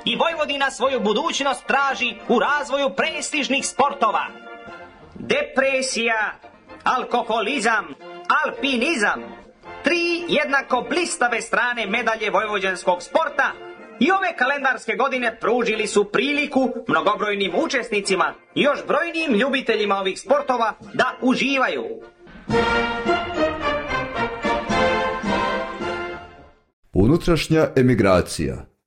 i Vojvodina svoju budućnost traži u razvoju prestižnih sportova. Depresija, alkoholizam, alpinizam, 3 jednako blistave strane medalje vojvođanskog sporta i ove kalendarske godine pružili su priliku mnogobrojnim učesnicima i još brojnim ljubiteljima ovih sportova da uživaju. Unutrašnja emigracija.